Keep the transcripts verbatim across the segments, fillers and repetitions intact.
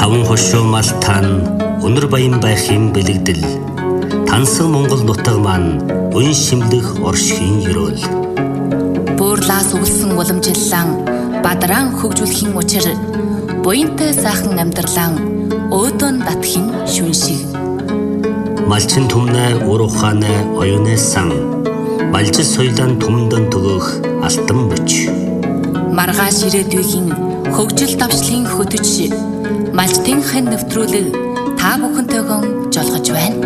таван хошуу малтаан өнөр баян байхын бэлэгдэл тансаг Монгол нутаг маань өн шимлэх оршхийн ёроол буурлаас өвлсөн уламжлалан бадран хөгжүүлэхийн учир буянтай сайхан амьдралан өөдөн татхийн шүн шиг малчин түмнэ ур ухаанэ оюунэ сан малжис соёлын түмдэн төгөх алтан мөч маргааш ирээдүйн хөгжил давшлын хөтөч малчтын хэн нэвтрүүлэг та бүхэнтэйгэн жолгож байна.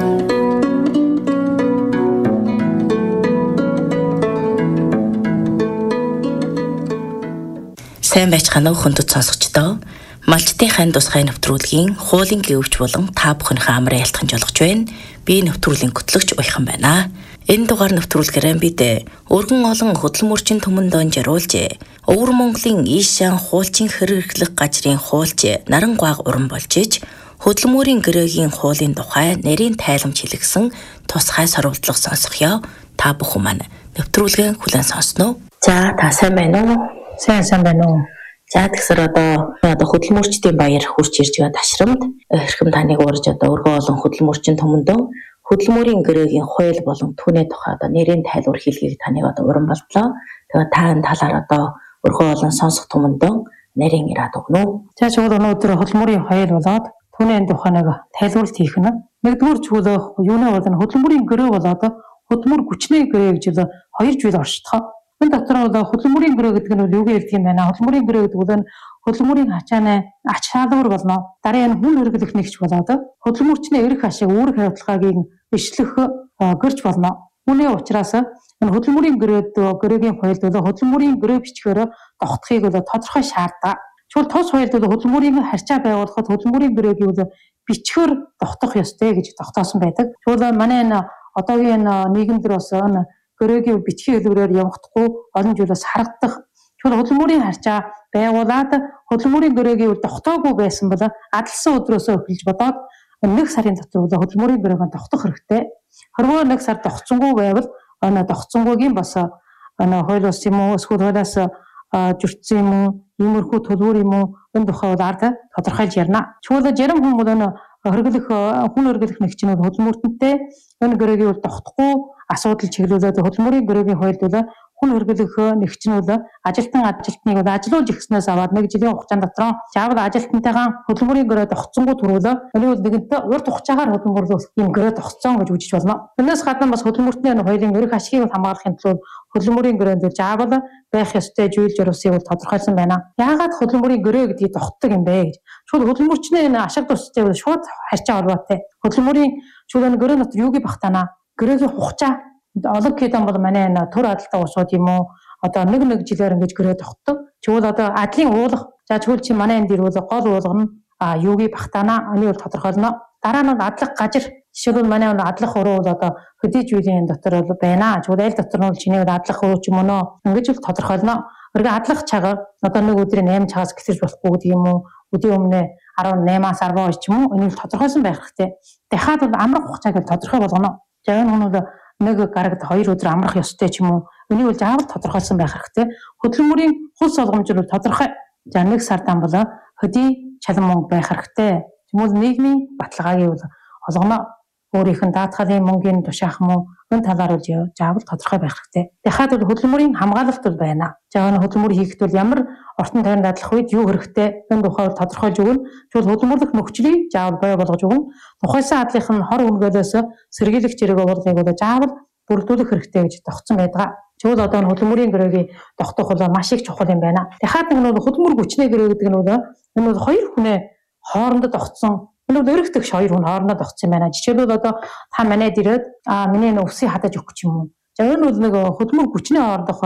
Сайн байцгаана уу хүндэт сонсогчдоо. Малчтын хэн тусгай нэвтрүүлгийн хуулийн гэвч болон та бүхнийхээ амрын ялтхан жолгож байна. Би нэвтрүүлгийн гутлагч уяхан байна. Энэ дугаар нэвтрүүлгээрээ бид өргөн олон хөдөлмөрчин түмэн доон жаруулж Өвөр Монголын ийшэн хуулчин хэрэглэх газрын хуулч наран гааг уран болж иж хөдөлмөрийн гэрээгийн хуулийн тухай нарийн тайламж хэлгсэн тусгай сурвалжлага сонсгоё. Та бүхэн маань нэвтрүүлгээ хүлээн сонсноо. За та сайн байна уу? Сайн сайн байна уу? За тэгсэр одоо одоо хөдөлмөрчдийн баяр хурц ирж байгаа ташрамд хэрхэм таныг уурж одоо өргөн олон хөдөлмөрчин түмэндөө хөдөлмөрийн гэрээгийн хууль болон түүний тухай одоо нэрийн тайлбар хэлгийг таныг одоо уран боллоо. Тэгээ та энэ талаар одоо өргөн олон сонсох түмэндөө нарийн ирээд өгнө. За чигүүл өнөөдөр хөдөлмөрийн хууль болоод түүний тухай нэг тайлбарлалт хийх нь. Нэгдүгээр чигүүл юунаа бол хөдөлмөрийн гэрээ болоод хөдөлмөр хүчний гэрээ гэж хоёр зүйл оршдох. Энэ дотор бол хөдөлмөрийн гэрээ гэдэг нь юу гэдэг юм бэ? Хөдөлмөрийн гэрээ гэдэг нь хөдөлмөрийн ачааны ач шаалбар болно. Дараа нь хүн хэрэглэх нэгч болоод хөдөлмөрчний эрх ашиг үүрэг хариуцлагыг бичлэх гэрч болно. Үүний учраас энэ хөдөлмөрийн гэрээд гэрээгийн хуульд бол хөдөлмөрийн гэрээ бичгээр тогтохыг бол тодорхой шаарддаг. Чүл тус хуульд бол хөдөлмөрийн харьцаа байгуулахад хөдөлмөрийн гэрээгийг бол бичгээр тогтох ёстой гэж тогтоосон байдаг. Чүл манай энэ одоогийн нийгэмд бас энэ гэрээгийн бичгийн хэлбэрээр явагдахгүй олон зүйлээс харагдах. Чүл хөдөлмөрийн харьцаа байгуулад хөдөлмөрийн гэрээгийг тогтоогүй байсан бол адалсан өдрөөсөө эхэлж бодоод нэг сарын дотор хөдөлмөрийн гэрээгээ тогтох хэрэгтэй. Хэрвээ нэг сар тогтсонгүй байвал энэ тогтсонгүйгийн бас энэ хууль ус юм уу эсвэл хуулиас жүрцсэн юм уу иймэрхүү төлбөр юм уу энэ тухай бол ард тодорхойлж ярина. Чүлээ зарим хүмүүс энэ хэрэглэх хүн хэрэглэх нэгчнүүд хөдөлмөртөнтэй энэ гэрээгийг тогтохгүй асуудал чиглүүлээд хөдөлмөрийн гэрээгийн хуульд бол хүн хэрэглэх нэгчнүүд ажилтан ажилтныг бол ажилуулж ихснээс аваад нэг жилийн хугацаанд дотор заавал ажилтнтайгаа хөдөлмөрийн гэрээ тогтсонгүй төрүүлээ. Энэ бол нэгэнтээ урт хугацаагаар хөдөлмөрлөх юм гэрээ тогтсон гэж үзэж болно. Тэрнээс гадна бас хөдөлмөртний хуулийн эрх ашигыг хамгаалахын тулд хөдөлмөрийн гэрээнд заавал байх ёстой зүйл журмыг бол тодорхойлсон байна. Яагаад хөдөлмөрийн гэрээ гэдгийг тогтдог юм бэ гэж. Шууд хөдөлмөрчний энэ ашиг тустай бол шууд харьцаа холбоотой. Хөдөлмөрийн шууд энэ гэрээ дотор юуг багтаана? Гэрээгийн хугацаа олон хэдэн бол манай энэ төр адалтай усууд юм уу одоо нэг нэг жилээр ингэж гэрээ тогтдог. Чигвэл одоо адлын уулах за чигвэл чи манай энэ дэр бол гол уулгана а юуг багтаана энийг бол тодорхойлно. Дараа нь адлах газар жишээлбэл манай энэ адлах уруу бол одоо хөдий зүйлийн дотор бол байна. Чигвэл аль дотор нь чиний адлах уруу ч юм уу ингэж бол тодорхойлно. Örгө адлах чагаар одоо нэг өдрийн найман цагаас гисэж болохгүй гэдэг юм уу өдийн өмнө арван наймаас арван ч юм уу энийг тодорхойлсон байх хэрэгтэй. Дахиад бол амрах хугацааг тодорхой болгоно. За энэ хүн бол нэг гарагт хоёр өдөр амрах ёстой ч юм уу энийг бол заавал тодорхойлсон байх хэрэгтэй. Хөдөлмөрийн хулс олгомжууд тодорхой. За нэг сардан бол хөдий чалан мөнгө байх хэрэгтэй. Тэгмэл нийгмийн баталгааг бол олгоно. Өөрийнх нь даатгалын мөнгөний тушаах юм уу энэ талаар бол заавал тодорхой байх хэрэгтэй. Дахиад бол хөдөлмөрийн хамгаалалт бол байна. За энэ хөдөлмөр хийхэд бол ямар ортон тойронд адлах үед юу хэрэгтэй энэ тухай бол тодорхойлж өгнө. Тэгвэл хөдөлмөрлөх нөхцөлийг заавал бий болгож өгнө. Тухайсан адлынх нь хор үнгээлээс сэргийлэх зэрэг болгохыг бол заавал бүрдүүлэх хэрэгтэй гэж тогтсон байдаг. Тэгвэл одоо энэ хөдөлмөрийн гэрээгийн тогтоох бол маш их чухал юм байна. Дахиад нэг нь хөдөлмөр хүчний гэрээ гэдэг нь бол энэ бол хоёр хүнээ хоорондоо тогтсон. Энэ бол өргөтгч хоёр хүн хоорондоо тогтсон юм байна. Жишээлбэл одоо та манайд ирээд а миний өвсийг хадаж өгөх юм уу. За энэ бол нэг хөдөлмөр хүчний хоорондох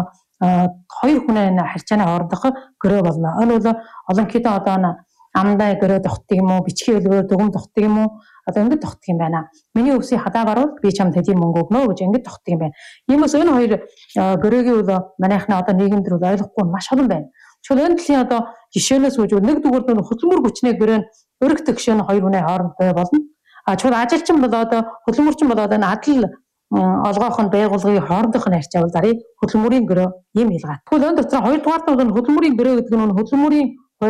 хоёр хүнээ харьцааны хоорондох гэрээ болно. Энэ бол олон хэдэн одоо амдаа гэрээ тогтдог юм уу, бичгийн хэлбэрээр дүгм тогтдог юм уу? Одоо ингэж тогтдог юм байна. Миний өвсийг хадаа баруул би чамд хэдийн мөнгө өгнө гэж ингэж тогтдог юм байна. Иймээс энэ хоёр гэрээгийн бол манайхны одоо нийгэмд бол ойлгохгүй маш олон байна. Тэгвэл энэ дэлхийн одоо жишээнээс үүж нэг дугаар нь хөдөлмөр хүчний гэрээ нь өргөтгч нь хоёр хүнээ хооронд бай болно. А чуул ажилчин болоод хөдөлмөрчин болоод энэ адал олгоох нь байгууллагын хоорондох нь харьцаа бол дарыг хөдөлмөрийн гэрээ юм хэлгээд. Тэгвэл энэ дотор хоёр дугаар нь хөдөлмөрийн гэрээ гэдэг нь хөдөлмөрийн хууль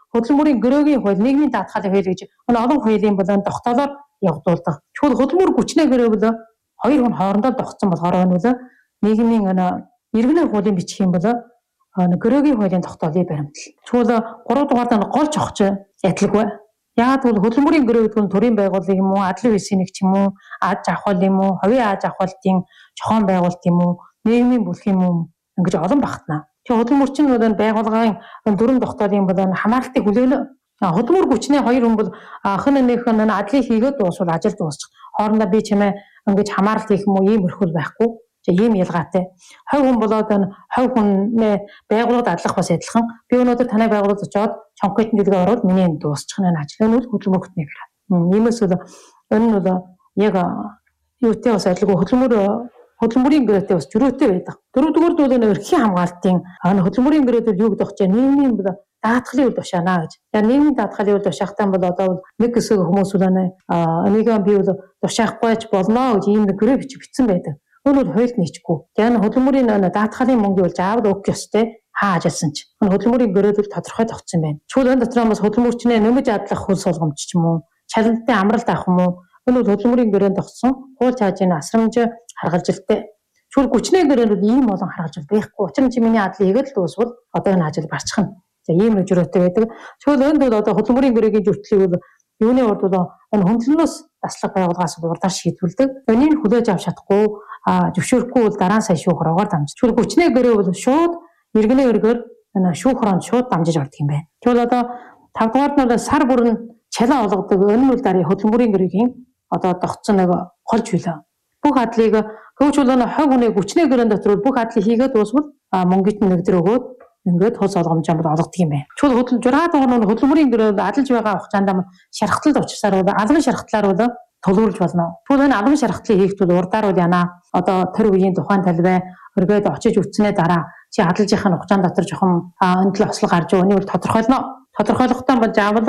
хөдөлмөрийн гөрөөгийн хууль, нийгмийн даатгалын хууль гэж олон хуулийн болон тогтоолоор явагдуулдаг. Тэгвэл хөдөлмөр хүчний гөрөө бол хоёр хүн хоорондоо тогтсон болохоор бол нийгмийн иргэний хуулийн бичих юм бол гөрөөгийн хуулийн тогтоолыг баримтлал. Тэгвэл гурав дугаард нь гол чухч адилгүй. Яагаад гэвэл хөдөлмөрийн гөрөө гэдэг нь төрийн байгууллага юм уу, адлын хэсэг нэг ч юм уу, аж ахуйл юм уу, хувийн аж ахуйлтын чухал байгуулалт юм уу, нийгмийн бүлэг юм уу ингэж олон багтана. Тэгээ хөдөлмөрчин бол байгууллагын дөрвөн тогтоолын бол хамааралтыг хүлээнэ. Хөдөлмөр хүчний хоёр хүн бол хэн нэгнийх нь адлыг хийгээд дуусвал ажил дуусчих. Хоорондоо би чимээ ингэж хамааралт хийх юм уу, ийм өрхөл байхгүй. Ийм ялгаатай. Хов хүн болоод хов хүнээ байгууллагад адлах бас адилхан. Би өнөөдөр танай байгууллагад очиод чонкет дэлгээ ороод миний энэ дуусчих нь ажил. Энэ бол хөдөлмөр хүчний гэрээ. Иймээс бол энэ нь бол яг юутэй бас адилгүй хөдөлмөр хөдөлмөрийн гэрээтэй бас зөрүүтэй байдаг. Дөрөвдүгээр бол энэ эрхийн хамгаалтын хөдөлмөрийн гэрээд юу гэдэг вэ? Нийгмийн даатгалын үйл тушаана гэж. За нийгмийн даатгалын үйл тушаахтаа бол одоо нэг хэсэг хүмүүс бол энийг би бол тушаахгүй ч болно гэж ийм нэг гэрээ бичиг бичсэн байдаг. Өнөөдөр хуульд нийцэхгүй. Тэгээ хөдөлмөрийн даатгалын мөнгө бол заавал өгөх ёстой. Хаа ажилласан ч. Хөдөлмөрийн гэрээдүүл тодорхой тогтсон байна. Чүл энэ дотор бас хөдөлмөрчнээ нэмж адлах хөл солгомж ч юм уу, чалантай амралт авах юм уу? Энэ бол хөдөлмөрийн гэрээнд тогтсон хууль цаажийн асрамж харгалжилттай. Чүл хүчний гэрээнд ийм олон харгалжил байхгүй. Учир нь чи миний адлыг хийгээд л дуусвал одоо энэ ажил барчихна. За ийм нэг зөрүүтэй байдаг. Чүл энд бол одоо хөдөлмөрийн гэрээгийн зөрчлийг бол юуны урд бол энэ хөндлөнөөс таслах байгууллагаас урдаар шийдвэрлэдэг. Энийг хүлээж авч чадахгүй, зөвшөөрөхгүй бол дараа нь сая шүүх руугаар дамжиж. Чүл хүчний гэрээ бол шууд иргэний өргөөр энэ шүүх руунд шууд дамжиж ордог юм байна. Тэгвэл одоо тав дугаард нь сар бүрэн чалан олгодог энэ үйл дараагийн хөдөлмөрийн гэрээгийн одоо тогтсон нэг хол зүйлээ. Бүх адлыг хөвчүүлэн хог хүний хүчний гэрээнд дотор бүх адлыг хийгээд дуусвал мөнгөд нь нэгдэр өгөөд ингээд хол солгомжоо олгодог юм байна. Чүл хөдөл жураа дугаар нь хөдөлмөрийн гэрээнд адилж байгаа хугацаанд шархталд учрсаар бол алган шархтлаар бол төлөвлөж болно. Тэгвэл энэ алган шархтлыг хийх тул урдаар бол яана одоо тэр үеийн тухайн талбай өргөд очиж үтснээ дараа чи хадгалжийнхаа хугацаанд дотор жоохон өндлө ослог гарч өгнө бол тодорхойлно. Тодорхойлохтой бол заавал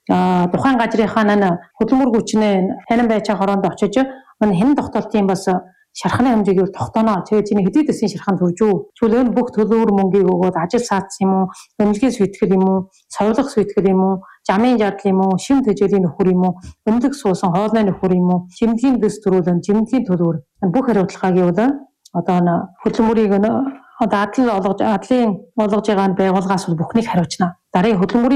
тухайн газрынхаа нэ хөдөлмөр хүчнээ танин байж байгаа хоронд очиж энэ хэн тогтоолтын бас шархны хэмжээг тогтооно. Тэгээ чиний хэдий дэсийн шархан төрж үү? Чүл энэ бүх төлөвөр мөнгийг өгөөд ажил саадсан юм уу? Эмнэлгийн сүйтгэл юм уу? Совлох сүйтгэл юм уу? Жамын жадал юм уу? Шим тэжээлийн нөхөр юм уу? Эмнэлэг суусан хоолны нөхөр юм уу? Жимдгийн дэс төрүүлэн жимдгийн төлөвөр бүх хариуцлагыг явуулан одоо н хөдөлмөрийг н одоо адал олгож адлын олгож байгаа байгууллагаас бүхнийг хариуцна. Дараагийн хөдөлмөрийн